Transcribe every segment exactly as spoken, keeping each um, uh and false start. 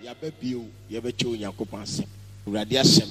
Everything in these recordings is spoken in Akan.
yababio yabeche onyankopon asem urade asem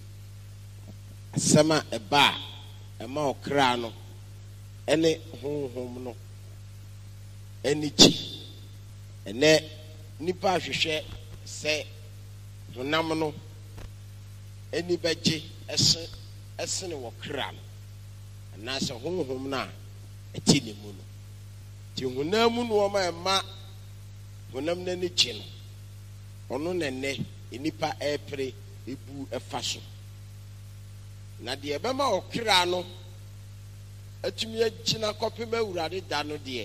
asema eba ema okra no ene honhom no eni chi ene nipa hwehwe se honam no eni beje ese ese ne wokra no na se honhom na eti ne mu no ti honam mu no ma ema honam na ni chi no ono nene enipa epre ebu efa so na de ebema okra no atumi agina kopema urade da no de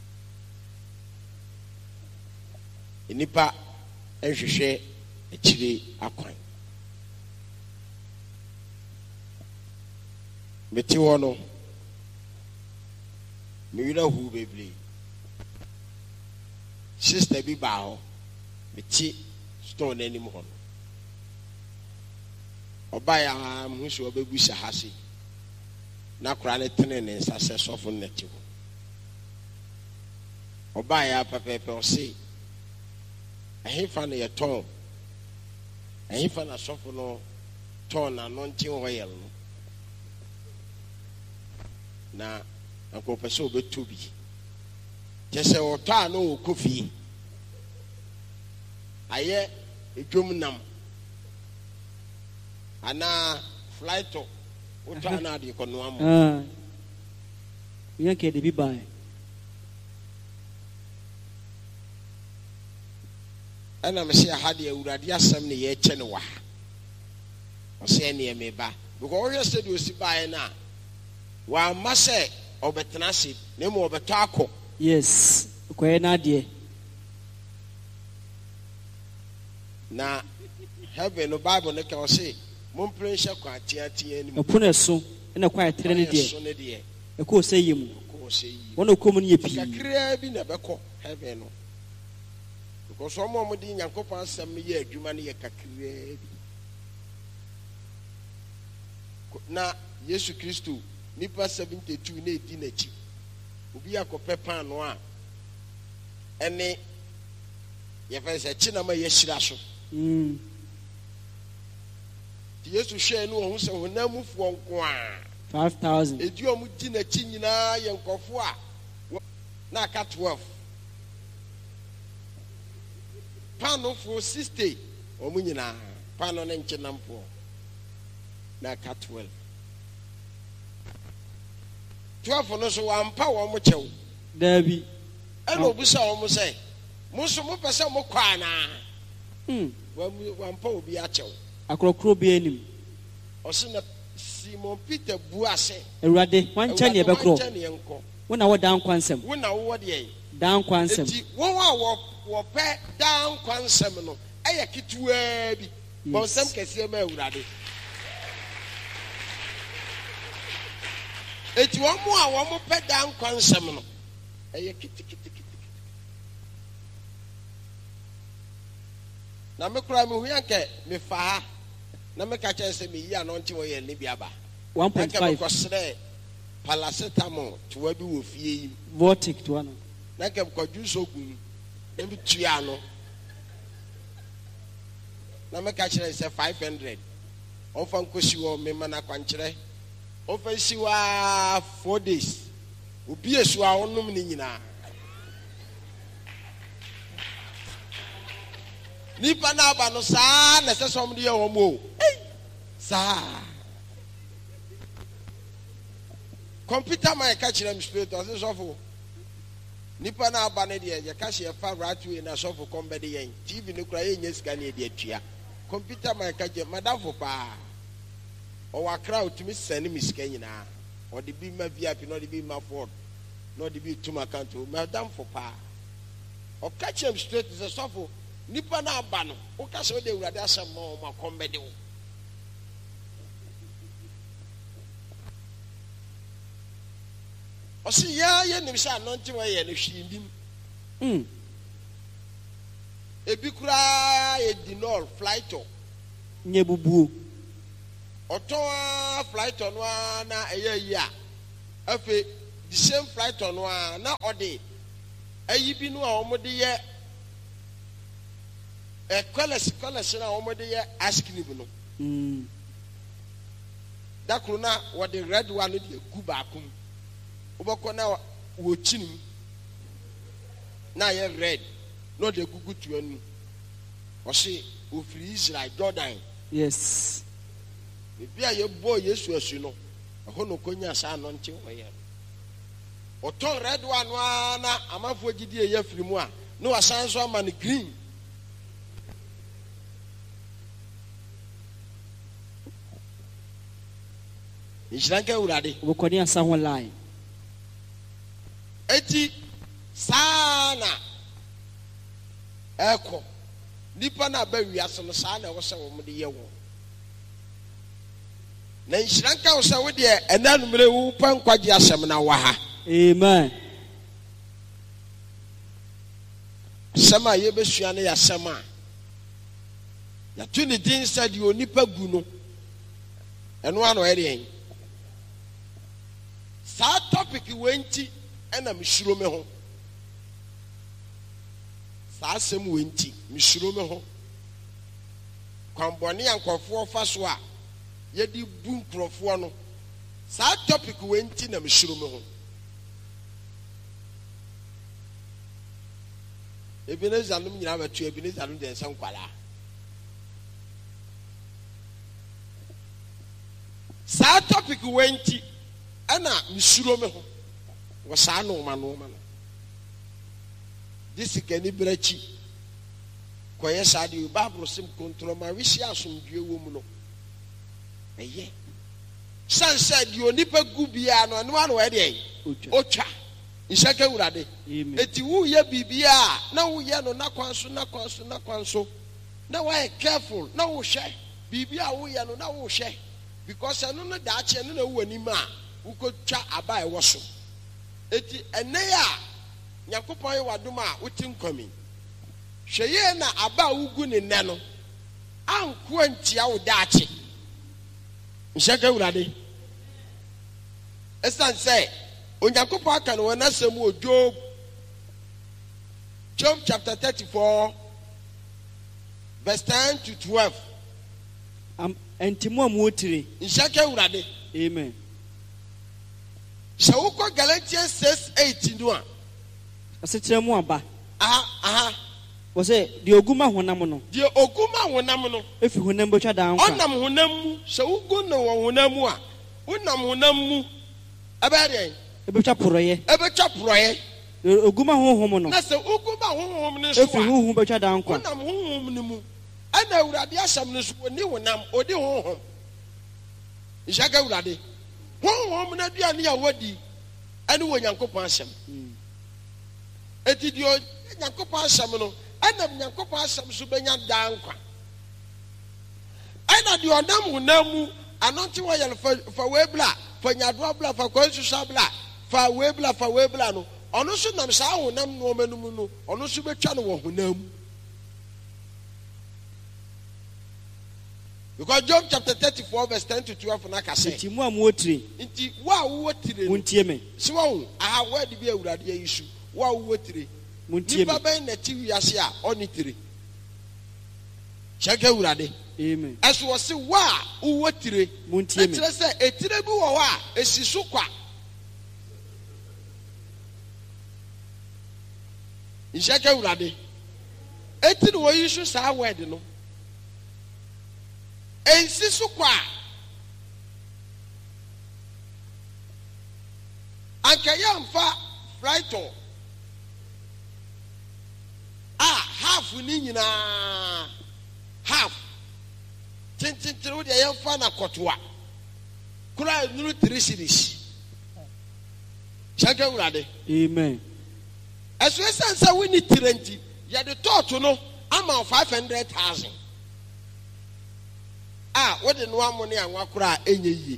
enipa ehwehwe akire akwan meti wono me wira hu bebre sister bi ba ho meti store na nim ho obaya mu so obebu sahase na kura ne tene ne nsase sofo neti ho obaya papepe o se ahifa na ye ton ahifa na sofo no ton na no ntin ho yel no na akopɛ sɛ obetu bi kyesɛ otɔ a no okofie ayɛ edwom nam ana flighto otɔ na de kono am ah yanke de bi bai ana me se ha de awurade asɛm ne ye kyɛ ne wa o se ne me ba because o yɛ sɛ de osi bai na wa mase obetena se ne mo obeto akọ yes koye na de na heaven no bible ne ka o se mo mpre hye kwa atia atia ni mo pone so na kwa etere ne de e ko se yim ko se yi wono ko mu ne yepi kakra bi na beko heaven no because o mo mo di nyankopon asem ye adwuma ne ye kakra bi na Yesu Kristo nipa seventy-two na edi na chi obi akope pan no a ene ye fa se chi na ma ye hira so mm ti Yesu hwe no ho se honamufuo nko a five thousand edi o mu di na chi nyina ye nkofo a na aka twelve pan no for sixty o mu nyina pan no ne nche nampo na aka twelve twelve no so wampa wo mo chew dabi eno obusa wo mo say mo so mo pese mo kwa na hm wampa obi a chew akrokro bi anim o se na Simon Peter bu ase ewrade wancha ne ebekro wona wo dan kwansem wona wo de dan kwansem enti wo wo wo pe dan kwansem no eye kituwa bi bon sem kese ma ewrade eti wo mo a wo mo pe dan kwansem no eye kitikiti na me kura me hu yanke me fa na me ka che se me yi anonti wo ye ne biaba one point five ko sre paracetamol to wa bi wo fie yi vortic to ana na ke ko juice ogun e bi tua no na me ka che se five hundred on fa nkosi wo me mana kwankere on fa si wa four days obi esu a onum ni nyina nipa na aba no saa na se som de ye wo mo saa computer man ka kire me straight o se sofo nipa na aba ne de ye ka she fa right way na sofo kombe de yen tv ne kura ye nya sika ne de atua computer man ka je madam fo pa o wa crowd tumi send me sika nyina o de bi ma V I P no de bi ma Ford no de bi tuma account o madam fo pa o ka kire me straight se sofo nipa na aba no o ka se o de urade asem mo ma kombe de o o si ya ye nim sha anonti wa ye no hwindim mm ebi kura e dinol flighto nyebubuo oto flighto no na eye yi a afi the same flighto no na ode ayi bi no a omo de ye a colors colors na omo de ice cream no mm da krona what the red one de gu baakum oboko na wo chinim na ye red no de gugu tu anu o se o free Israel Jordan yes bia ye boy Yesu asu no ho no konya sa no nche wo ye o ton red one na amafo gidi ye free mu a no wasan so ama no green Ishranka urade obokoni asa ho line eti sana eko nipa na ba wiase no sana wo se wo mo de ye wo na ishranka wo se wo de enanumre wo pa nkwaje asem na wa ha amen sama ye besua na ya sama ya tuni din sa di onipa gu no eno ano ere sa topic wenti ena mishiro me ho sa asem wenti mishiro me ho kwamboni ankofo fa so a ye di bu nkrofo no sa topic wenti na mishiro me ho Ebeneza num nyina batu Ebeneza num de nsan kwala sa topic wenti ana misuro me ho wo sa no ma no ma no disikani brachi koye sa de Bible sim control ma wisi asomdue wo mu no eye san sa di onipa gu bia no no ano e de otwa Ishaka urade eti wu ye bibia na wu ye no na kwanso na kwanso na kwanso na why careful na wu hye bibia wu ye no na wu hye because eno no da ache no na wu anima wu ko twa aba e wo so eti ene ya Yakopon ye wadom a wuti nkomi hweye na aba wugu ne ne no anko antia wo da ache Ishaka urade esan say Onyankopon aka no na asem o Job Job chapter thirty-four verse ten to twelve am entimo amuotire Ishaka urade amen so ko Galatians six eight no a asetere mu aba aha aha wo se de oguma honam no de oguma honam no efi honam botwa dan kwa onam honam mu so ugu no honam mu a unam honam mu abare ebetwa poroye ebetwa poroye oguma honhom no na se oguma honhom ne so efi honhom betwa dan kwa onam honhom ne mu ana urade asam ne so oni honam odi honhom Ishaka urade honhom na bia ne ya wadi ane wo Nyankopon asam eti dio Nyankopon asam no ana Nyankopon asam so benya dan kwa ana dio onam honam mu anonti wo yel fa webla fa nyadwa bla fa kwansu bla fa webla fa webla no ono so nam sa honam no manum no ono so betwa no wo honam because Job chapter thirty-four verse ten to twelve na ka say nti mu amuotire nti wa wo tire muntie me si wa wo aha wa di bi awurade yisu wa wo tire muntie me nipa ben na ti wiase a oni tire Shaka urade amen aso wo se wa wo tire muntie me tire say etire bi wo wa esi so kwa Ishaka urade etire wo yisu sa word no ensi so kwa anka ya mfa flighto ah half ni nyina half tintin wo de ya mfa na kotoa kura nuru three series Shaka urade amen aso esansa wini tirenti ya de toto no ama five hundred thousand ah what the no amone anwa kura enye yie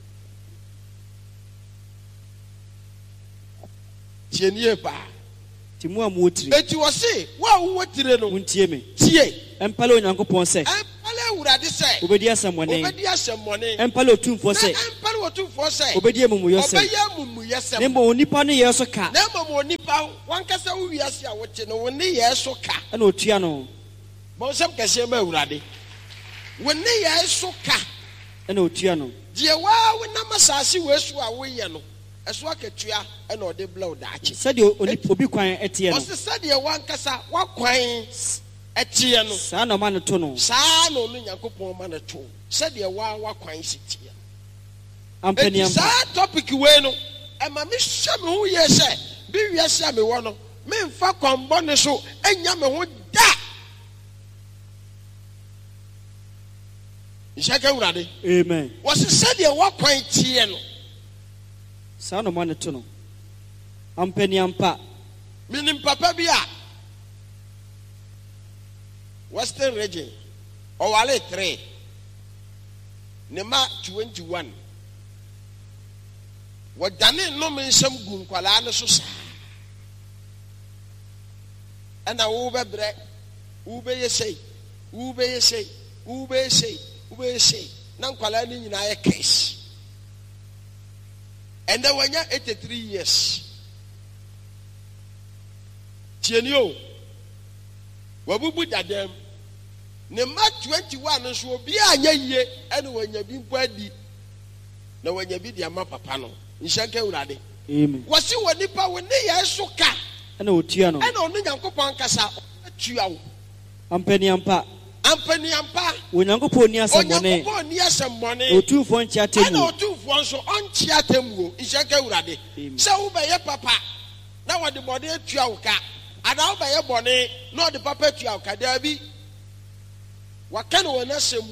tienie ba timu amuotire eti wo se wa wo tire no muntie me tie empale Onyankopon se empale urade se obedi asemone obedi asemone empale otumfo se empale otumfo se obedi amumuyo se obedi amumuyo se nembo onipa no yeso ka nembo onipa wankasa wo wiase a wote no woni yeso ka ana otua no Bonsam kese ma awurade. When ne ye so ka. Ena otua no. Die wa we na masase we so a we ye no. Eso akatua ena ode blow daachi. Said obi kwan etie no. Ose said ye wan kasa wa kwan etie no. Sa na ma no to no. Sa no no Nyankopɔn ma no to. Said ye wa wa kwan sitie. Ampani ampa. Sa topic we no. E ma me hye me ho ye se. Bi wiase me wo no. Me mfa kwambo ne so enya me ho da. Ishaka urade. Amen. Was said ye wa kwan tie no. Sa no ma no to no. Ampani ampa. Minim papa bi a Western region Owale three Nema twenty-one Wadane no mensham gu nkwala ne so sa ana wo bebre wo be yesei wo be yesei wo be yesei wo be yesei na nkwala ne nyina ye case and then when you eighty-three years tienio wabubu dadam ne ma twenty-one nso obi anya yie ene wanya bi mpo adi na wanya bi dia ma papa no nhyɛnka urade. Amen. Wasi woni pa woni ye so ka ena otua no ena onu Nyankopɔn kasa atua wo ampani ampa ampani ampa Onyankopɔn ni asɛmmɔne Onyankopɔn ni asɛmmɔne otufo nkyia temu ena otufo nso onkyia temu nhyɛnka urade sɛ wo be ye papa na wode bɔde atua wo ka ada wo be ye bɔne na wode papa atua wo ka da bi waka no wona asɛm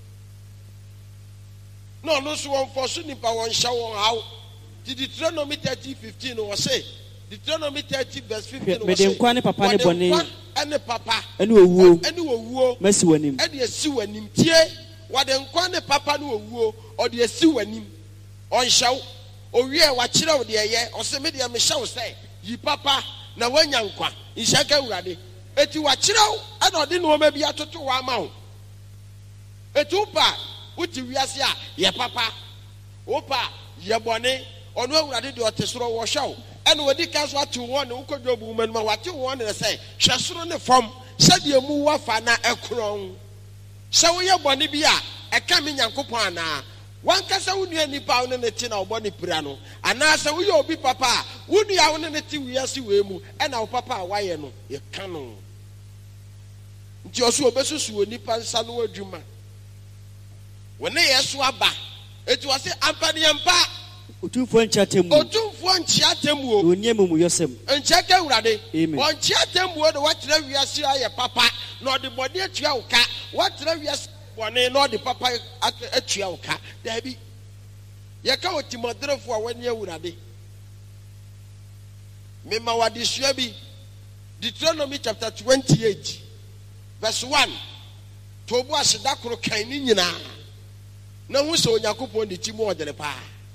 no no so won for so nipa won hya won haw Deuteronomy thirty fifteen was say Deuteronomy thirty verse fifteen was say me papa ne bɔne ene papa ene owuo ene owuo masi wanim ene esi wanim tie wade nkwa ne papa ne owuo ode esi wanim on hyaw owie wa kyerɛ wo de ye o se me de me hyaw sɛ yi papa na wanya nkwa nhyaka urade eti wa kyerɛ wo ene ode no ma bi atoto wa ma wo etu pa uti wiase a ye papa opa ye bɔne ono awurade de otesoro wo hwaw ene wodi ka so atu won ne ukodwobu man ma wate won ne sɛ hwɛ soro ne fam sɛ de mu wafa na ekron sɛ wo ye bɔne bi a ɛka me Nyankopɔn ana wan kasa wonua nipa wo ne ne ti na wo bɔne pira no ana sɛ wo ye obi papa wonua wo ne ne ti wiase we mu ena wo papa a waye no ye ka no nti oso obesusu wo nipa nsa no adwuma wone yeso aba etu wase ampani ampa otufo nkyia temu otufo nkyia temu o onye mumu yosem nkyia ka urade Amen. on nkyia temu o de wakyerɛ wiase aye papa na ode bɔde atua wo ka wakyerɛ wiase bɔne na ode papa atua wo ka da bi ye ka otimodrefo a wani urade me ma wade sua bi Deuteronomy chapter twenty-eight verse one tobu aseda koro kan ni nyina na hu se Onyankopɔn de ti mu odere pa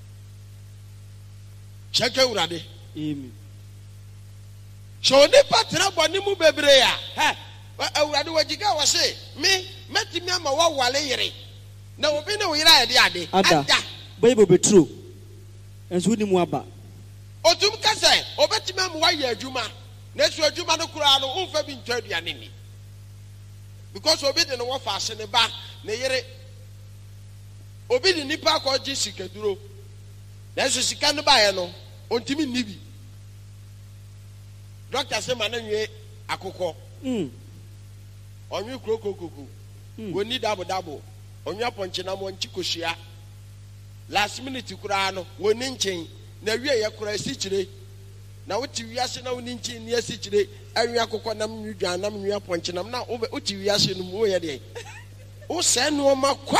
cheke urade. Amen. So ni patra bɔne mu bebre ya ha urade wajiga wa se me metimi ama wa wale yere na obi ne wo yere ade ade ada bible betru enso ni mu aba otum ka se obetimi ama wa ye adwuma na su adwuma no kura no umfa bi ntwa aduane ni because obi de no wo fa ase ne ba ne yere obi de nipa ko ji sikaduro na so sika no ba ye no ontimi nibi doctor say ma na nwe akokɔ mm onwe krokokoko woni dabo dabo onwe aponche na mo nchi koshia last minute kura no woni nchen na wie ye kura sikyire na woti wiase na woni nchen ni asikyire anwe akokɔ nam nwudwan nam nwe aponche nam na woti wiase no mo ye de wo sɛ no ma kwa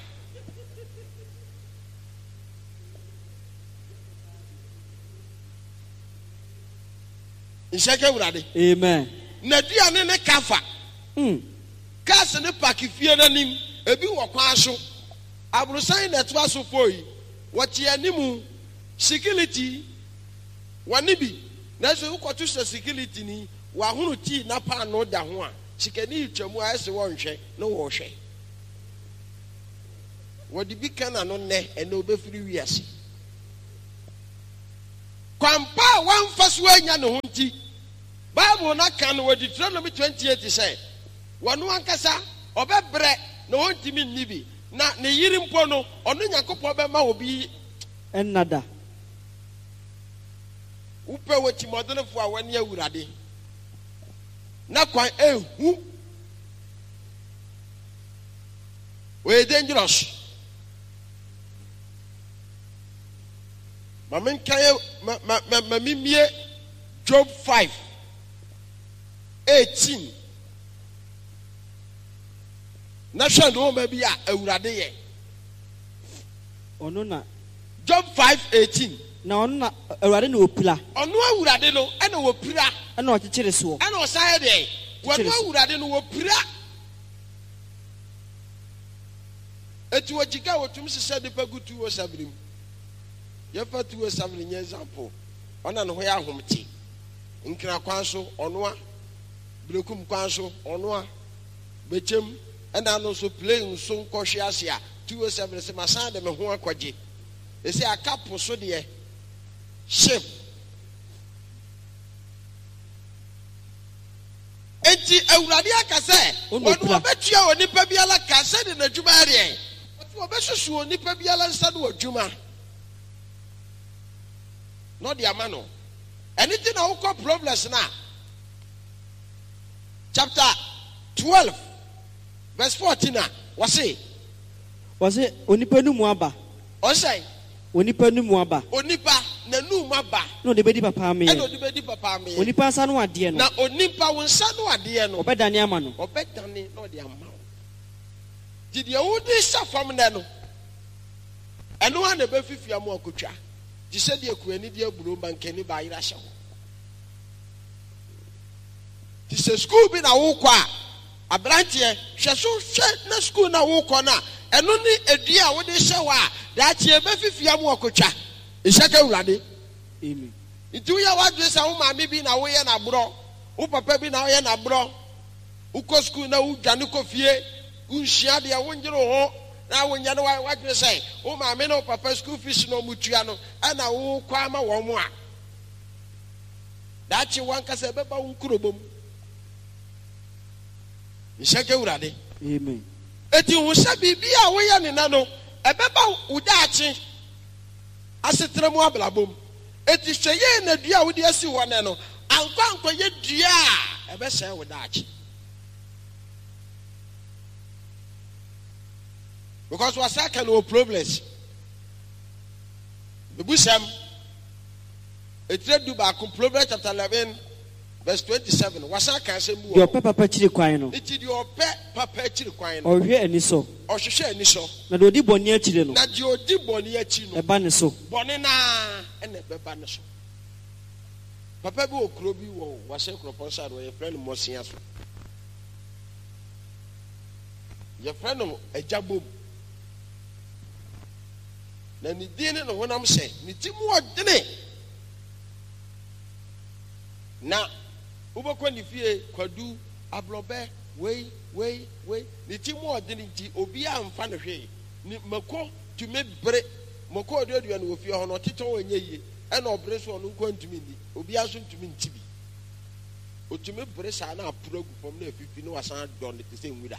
nhyɛka urade. Amen. Na duane ne kafa mm kas ne pakifie nanim ebi wo kwa so abrusan na to aso foi wote animu security wani bi na so ukoto security ni wa hunu ti na pa no da ho a sikani twamu a ese wo nhwe na wo hwe wodi bi kana no ne ene obefiri wiase kwampa wan faso anya ne ho nti Bible na kan wo Deuteronomy twenty-eight say wano ankasa obebre na wontimi nnibi na ne yiri mpo no ono Nyankopɔn bɛma obi Ennada. Upe wati modonefo a wani awurade. Na kwan ehu. We dangerous. Mamen kaye ma ma ma mimie Job five eighteen. Na hwe no ma bi a awurade ye. Ono na Job five eighteen. Na ono na awurade na opira. Ono awurade no e na opira. E na okekere so. E na osaye de. Wano awurade no opira. Eti wajika wotum sise de pagu two oh seven. Ye fa two oh seven nye example. Ona no ho ya ahomte. Nkira kwan so ono a brekum kwan so ono a bechem e na no so plane so nkohwe ase a two oh seven se masan de me ho akwaje. Ese akapo so de ship. Enti awurade aka se wono obetua onipa biala ka se de n'adwuma are. Wotu obesusu onipa biala nsa do adwuma. No the amano. Anything na who problems na. Chapter twelve verse fourteen na wase wase onipa nu mu aba. Osai Onipa nu mu aba. Onipa na nu mu aba. No de bedi papa me. E no de bedi papa me. Onipa nsa no ade no. Na onipa wo nsa no ade no. Obedane ama no. Obedane no de ama. Did you wudi safam na no. Eno ha na be fifia mu akotwa. Di se de akuani de aburo bankani ba yira hye ho. Di se school bi na wo kwa abrante hwe so hwe na school na wo kwa na eno ni edua a wo de hye wa da tie be fifia mu akotwa. Ishaka urade. Amen. Itu ya wadwe sa wo maame bi na wo ye na bro. Wo papa bi na wo ye na bro. Wo ko school na wo dwane ko fie. Wo nhia de wo njiro ho. Na wo nya no wadwe say wo maame na wo papa school fees no mutua no ana wo kwa ma wo mo a. Da chi wan kasa beba wo nkurobom. Ishaka urade. Amen. Eti wo sha bibia wo ye ne na no ebeba wo daachi asetra mu ablabom. Eti hweye na dua wo de asi wo ne no anko anko ye dua a ebe hye wo daachi. Because we are can no problems. The Busam, a trade do back on Proverbs chapter eleven, verse twenty-seven. Was I can say more? Your papa chiri kwano. It is your pet papa chiri kwano. Or here any so. Or she share any so. Na do di boni chiri no. Na dio di boni chino. E ba ne so. Boni na and e ba ne so. Papa bi okrobi wo was a croponsa wo your friend Mosia so. Your friend a jabo. Na ni dine no wonam se ni timu odene na ubokwa ni fie kwadu abrobe wei wei wei ni timu odene nti obi amfa no hwe ni mako tumi bre mako oduadua no ofie ho no tete onye yie e na obre so no kwantumi ni obi aso ntumi ntibi otumi bre sa na apura gu fom na afifi no wasan don ne tese nwida.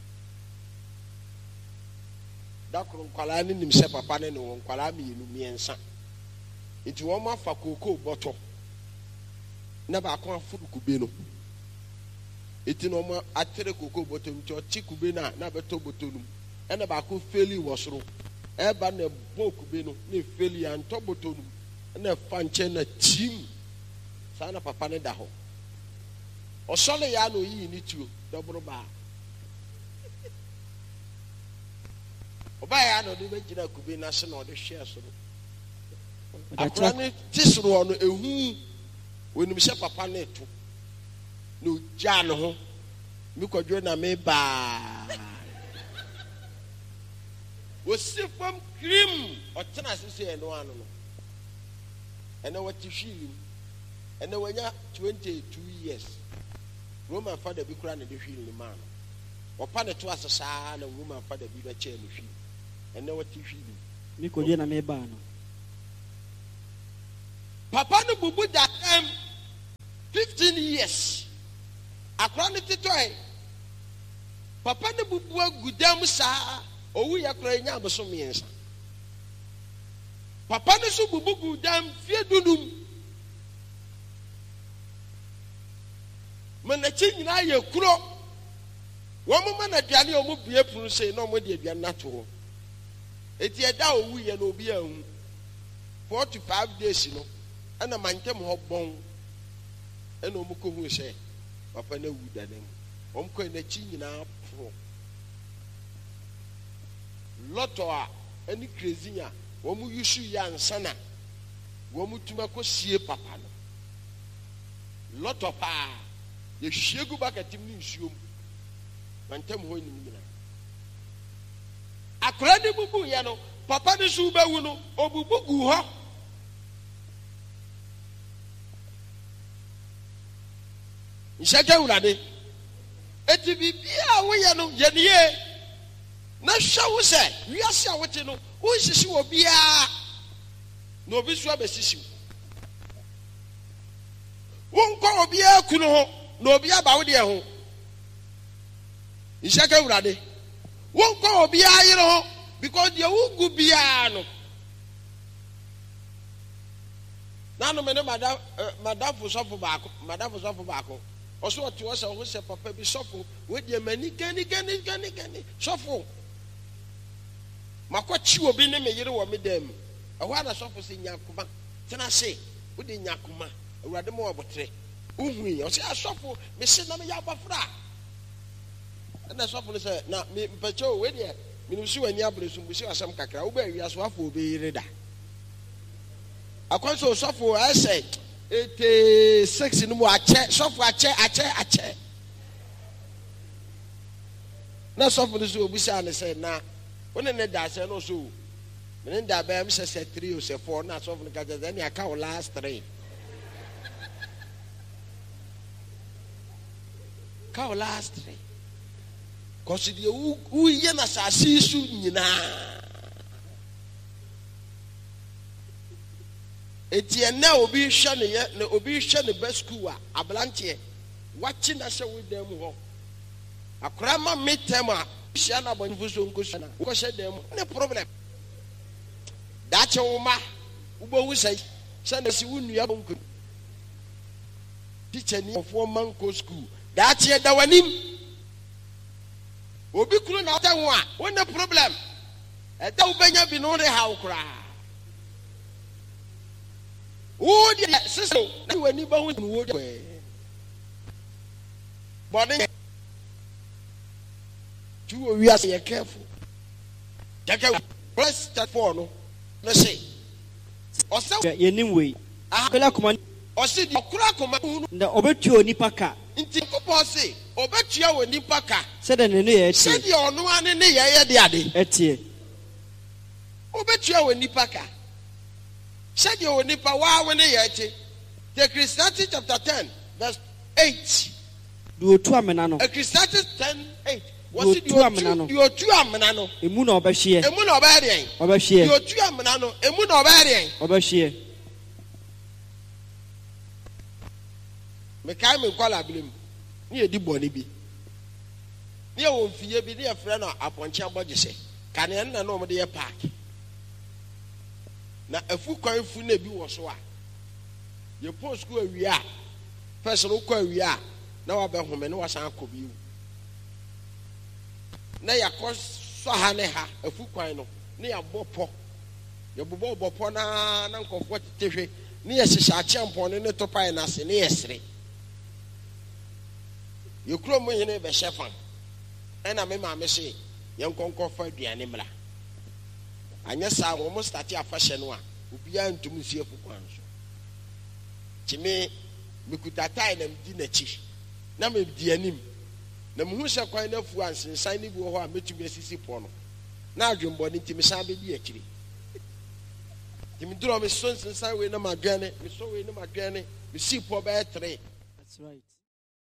Dakro nkwala ni nim se papa ne no nkwala mi yenu miensa nti wo ma fa koko boto na ba ko afudu kube no eti no ma atere koko boto nti o chi kube na na beto boto num e na ba ko feli wo soro e ba na bo kube no na feli an to boto num na fa nche na tim sa na papa ne da ho o sole ya no yi ni tuo dobro ba Obaya no de begina kube na se no de hwe so no akra ne tisro no ehu wonim se papa na eto no gya no ho mi kwadwo na me ba wo sifam cream o tena sese eno ano no ene wati hwilim ene wanya twenty-two years Roman father bi kura na de hwilim ma no opa ne to asesa na Roman father bi ba che no hwi ene wati hwilim mi ko je na me ba no papa no bubu that time fifteen years akra ne titoy papa ne bubu agu dam saa owu ya kora nya aboso miensa papa ne so bubu gu dam fie dunum mana chi nyina ye kuro wo mo mana duane o mo bie punu sei na o mo de aduane na to eti eda owu ye na obi ahu forty-five days no ana mantem ho bon ana o mo ko hu sei papa na wu danem o mo ko na chi nyina pro loto a ani crazy nya wo mo yusu ya nsana wo mo tuma ko sie papa no loto pa ye hwegu bakatim ni nsuom mantem ho ni nyina akora de bubu ya no papa ne su ba wu no obubu gu ho nshaka urade eti bibia wo ya no ye ne na hwawo se wiase a wote no wo nhihyi wo bia na obi so abesisi wo nko obi akunu ho na obi aba wo de ho nshaka urade wo nko obi ayere ho because de wo gu bia no nanu me ne madam madam fo sofo baako madam fo sofo baako oso oti wo se wo se papa bi sofo we de mani gani gani gani gani sofo makwachi obi ne me yere wo me dem ehwa na sofo se nyakuma tena se wo de nyakuma awurade mo obotre uhui o se asofo me se na me ya bafra na sofo ne se na me mpacho we de minusu wani abresu mbusi asam kakra wo ba wi so afo obi yere da akwanso sofo I say eighty-six no mo ache sofo ache ache ache na sofo ne so obusi ane say na wona ne da say no so me da ba am say three or say four na sofo ne ka je then aka last three ka last three cause the who ye na sasi su nyina eti na obi hwa ne ye na obi hwa ne ba school a ablante wachi na hwe wo dem ho akora ma metem a hia na bonfo so nkosu na wo hwe dem ne problem da che wo ma wo bo wu sai se na si wo nua bonko teacher ni of one man ko school da che da wanim obi kunu na ta ho a wo ne problem e da wo benya bi no re ha wo kura wo di sister na wani ba hu wo di body tu we are so careful jaka press that for no no say o say yenim we akala kuma o say di okura kuma na obetu onipa ka nti ko say obetua onipa ka se de ne no ye tie se di ono ane ne ye ye de ade etie obetua onipa ka said you need power when they yet. The Christianity chapter ten, verse eight. Do two amenano. A Christianity ten eight. Was it two amenano? You two amenano. Emuno obeshie. Emuno obedien. Obeshie. You two amenano. Emuno obedien. Obeshie. Me kai me kwala blem. Ni edi boni bi. Ni e won fie bi ni e frɛ no aponche abogese. Kane na no mo de park. Na afu kwan fu na bi wo so a ye post ko awia first no ko awia na wa be home ne wa san akobi na ya ko so ha ne ha afu kwan no ne ya bopo ye bobo bopo na na nkofo tetehwe ne ye hihya champion ne to pai na se ne ye sere ye kuro mo yene be shefan ena me ma me se ye nkonkofa aduane mra anya sa wo mo start afahye no a obia ntum sie fukwan so kimi mikuta tai na mdi na chi na me di anim na mu hu se kwan na fu ansensan ni bi wo ho a metumi asisi po no na adwembo ni timi san be di akiri timi duro me so nsensan we na madwane me so we na madwane me si po ba three. That's right.